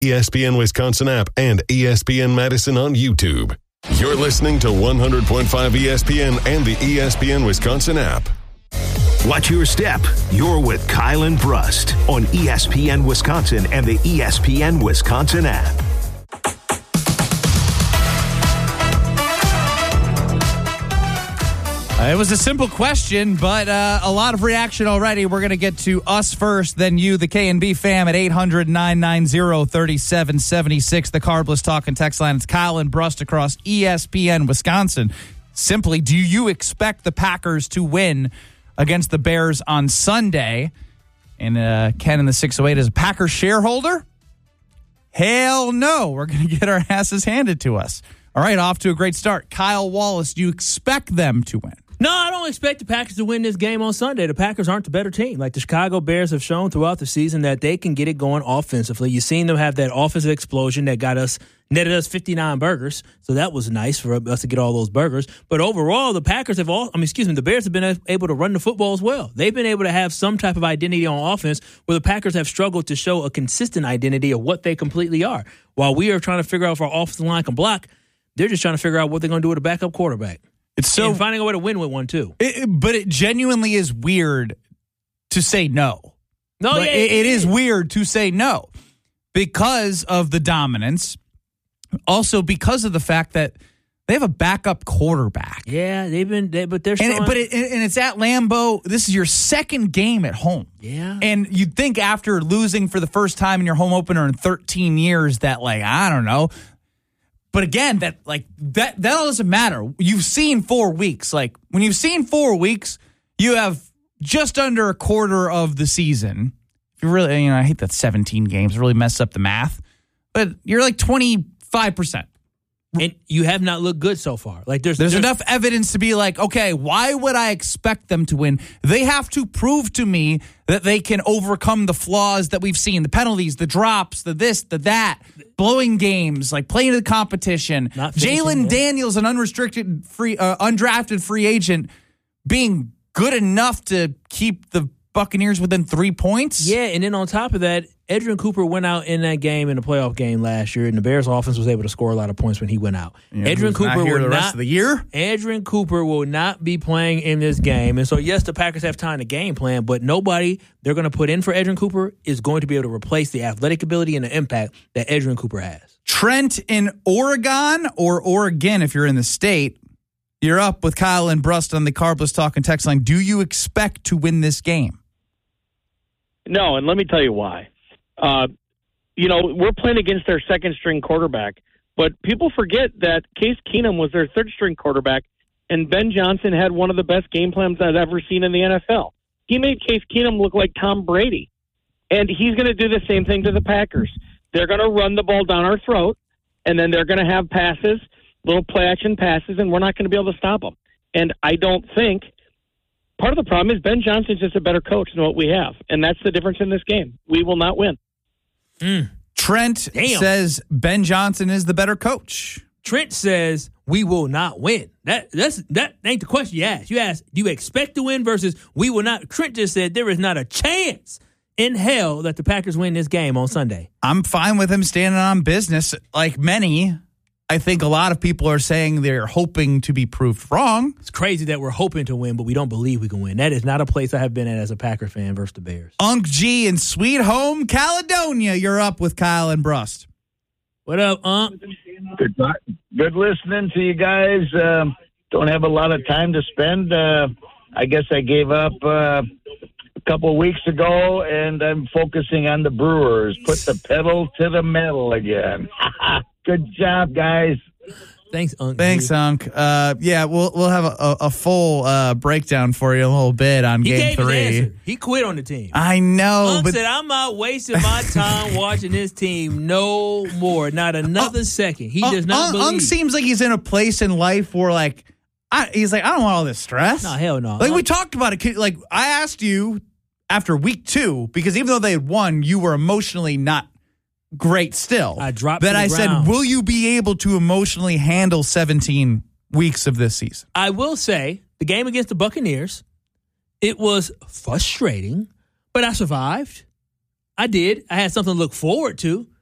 ESPN Wisconsin app, and ESPN Madison on YouTube. You're listening to 100.5 ESPN and the ESPN Wisconsin app. Watch your step. You're with Kyle and Brust on ESPN Wisconsin and the ESPN Wisconsin app. It was a simple question, but a lot of reaction already. We're going to get to us first, then you, the K&B fam, at 800-990-3776. The Carbless Talk and Text line. It's Kyle and Brust across ESPN Wisconsin. Simply, do you expect the Packers to win against the Bears on Sunday? And Ken in the 608 is a Packers shareholder? Hell no. We're going to get our asses handed to us. All right, off to a great start. Kyle Wallace, do you expect them to win? No, I don't expect the Packers to win this game on Sunday. The Packers aren't the better team. Like the Chicago Bears have shown throughout the season that they can get it going offensively. You've seen them have that offensive explosion that netted us 59 burgers. So that was nice for us to get all those burgers. But overall, the Bears have been able to run the football as well. They've been able to have some type of identity on offense where the Packers have struggled to show a consistent identity of what they completely are. While we are trying to figure out if our offensive line can block, they're just trying to figure out what they're going to do with a backup quarterback. And finding a way to win with one, too. But it genuinely is weird to say no. It is weird to say no because of the dominance. Also because of the fact that they have a backup quarterback. Yeah, but they're strong. And it's at Lambeau. This is your second game at home. Yeah. And you'd think after losing for the first time in your home opener in 13 years that, I don't know. But again, that all doesn't matter. You've seen 4 weeks. When you've seen 4 weeks, you have just under a quarter of the season. If you really, I hate that 17 games really mess up the math, but you're 25%. And you have not looked good so far. There's enough evidence to be okay, why would I expect them to win? They have to prove to me that they can overcome the flaws that we've seen, the penalties, the drops, the this, the that, blowing games, playing to the competition. Jalen Daniels, an undrafted free agent, being good enough to keep the Buccaneers within 3 points. Yeah, and then on top of that, Edgerrin Cooper went out in that game, in the playoff game last year, and the Bears offense was able to score a lot of points when he went out. Yeah, Edgerrin Cooper will rest of the year. Edgerrin Cooper will not be playing in this game. And so, yes, the Packers have time to game plan, but nobody they're going to put in for Edgerrin Cooper is going to be able to replace the athletic ability and the impact that Edgerrin Cooper has. Trent in Oregon, or Oregon if you're in the state, you're up with Kyle and Brust on the Carbless Talk and Text line. Do you expect to win this game? No, and let me tell you why. We're playing against their second-string quarterback, but people forget that Case Keenum was their third-string quarterback, and Ben Johnson had one of the best game plans I've ever seen in the NFL. He made Case Keenum look like Tom Brady, and he's going to do the same thing to the Packers. They're going to run the ball down our throat, and then they're going to have passes, little play-action passes, and we're not going to be able to stop them. And I don't think – part of the problem is Ben Johnson's just a better coach than what we have, and that's the difference in this game. We will not win. Trent says Ben Johnson is the better coach. Trent says we will not win. That ain't the question you asked. You asked, do you expect to win versus we will not? Trent just said there is not a chance in hell that the Packers win this game on Sunday. I'm fine with him standing on business. Like many, I think a lot of people are saying they're hoping to be proved wrong. It's crazy that we're hoping to win, but we don't believe we can win. That is not a place I have been at as a Packer fan versus the Bears. Unc G in Sweet Home, Caledonia. You're up with Kyle and Brust. What up, Unc? Good listening to you guys. Don't have a lot of time to spend. I guess I gave up a couple of weeks ago, and I'm focusing on the Brewers. Put the pedal to the metal again. Good job, guys. Thanks, Unc. Thanks, Unc. Yeah, we'll have a full breakdown for you in a little bit on Game 3. His answer. He quit on the team. I know. Unc said, I'm not wasting my time watching this team no more. Not another second. He does not believe. Unc seems like he's in a place in life where, he's like, I don't want all this stress. No, hell no. We talked about it. I asked you after week 2, because even though they had won, you were emotionally not great still. I dropped Then to the I ground. said, will you be able to emotionally handle 17 weeks of this season? I will say, the game against the Buccaneers, it was frustrating, but I survived. I did. I had something to look forward to.